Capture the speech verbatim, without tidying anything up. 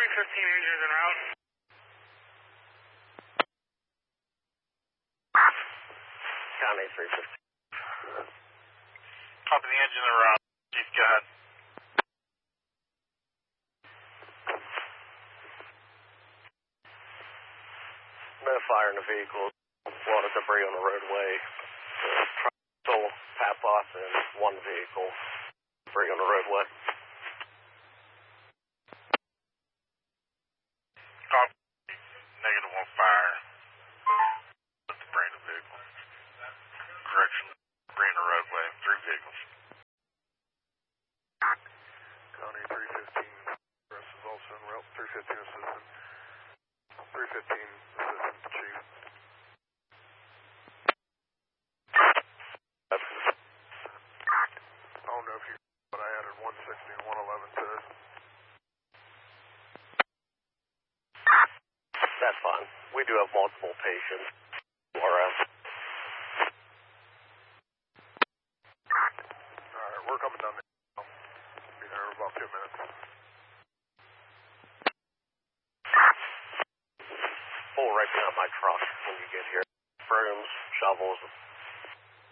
three fifteen engines en route. County three fifteen. Copy the engine en route. Chief, go ahead. No fire in the vehicle. A lot of debris on the roadway. Truck, Papas, and one vehicle. Debris on the roadway. Copy. Negative one fire. With debris in the vehicle. Correction. Debris in the roadway. Three vehicles. County three fifteen. Rest is also en route. three fifteen assistant. three fifteen assistant chief. I don't know if you, but I added one sixty and one eleven to it. That's fine. We do have multiple patients. Around. Alright, we're coming down there now. Be there in about two minutes. Pull right behind my truck when you get here. Brooms, shovels,